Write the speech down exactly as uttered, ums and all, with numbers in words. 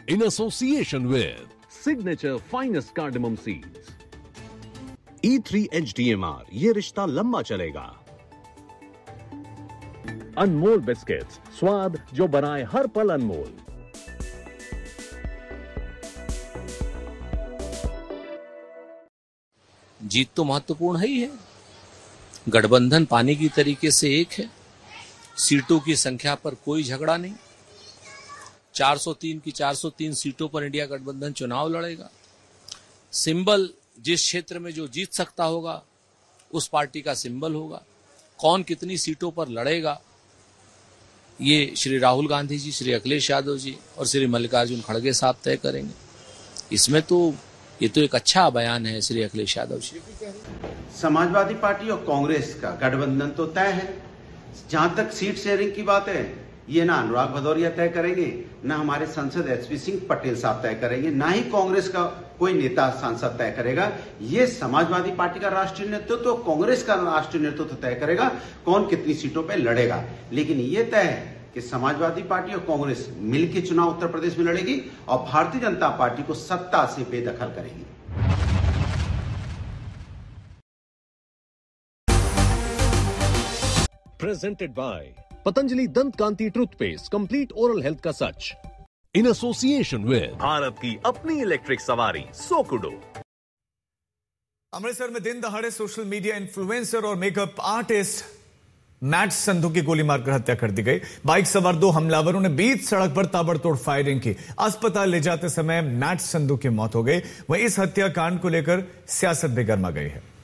in association with Signature Finest Cardamom Seeds. E three H D M R, ये रिश्ता लंबा चलेगा। अनमोल biscuits, स्वाद जो बनाए हर पल अनमोल। जीत तो महत्वपूर्ण है ही है। गठबंधन पानी की तरीके से एक है। सीटों की संख्या पर कोई झगड़ा नहीं। चार सौ तीन की चार सौ तीन सीटों पर इंडिया गठबंधन चुनाव लड़ेगा। सिंबल जिस क्षेत्र में जो जीत सकता होगा उस पार्टी का सिंबल होगा। कौन कितनी सीटों पर लड़ेगा ये श्री राहुल गांधी जी, श्री अखिलेश यादव जी और श्री मल्लिकार्जुन खड़गे साहब तय करेंगे। इसमें तो ये तो एक अच्छा बयान है श्री अखिलेश यादव जी। समाजवादी पार्टी और कांग्रेस का गठबंधन तो तय है। जहां तक सीट शेयरिंग की बात है, ये ना अनुराग भदौरिया तय करेंगे, ना हमारे सांसद एसपी सिंह पटेल साहब तय करेंगे, ना ही कांग्रेस का कोई नेता सांसद तय करेगा। ये समाजवादी पार्टी का राष्ट्रीय नेतृत्व तो कांग्रेस का राष्ट्रीय नेतृत्व तय करेगा कौन कितनी सीटों पर लड़ेगा। लेकिन ये तय है कि समाजवादी पार्टी और कांग्रेस मिलकर चुनाव उत्तर प्रदेश में लड़ेगी और भारतीय जनता पार्टी को सत्ता से बेदखल करेगी। Presented by पतंजलि दंत कांति टूथपेस्ट, कंप्लीट ओरल हेल्थ का सच। in association with भारत की अपनी इलेक्ट्रिक सवारी सोकुडो। अमृतसर में दिन दहाड़े सोशल मीडिया इन्फ्लुएंसर और मेकअप आर्टिस्ट मैट संधू की गोली मारकर हत्या कर दी गई। बाइक सवार दो हमलावरों ने बीच सड़क पर ताबड़तोड़ फायरिंग की। अस्पताल ले जाते समय मैट संधू की मौत हो गई। वहीं इस हत्याकांड को लेकर सियासत भी गर्मा गई है।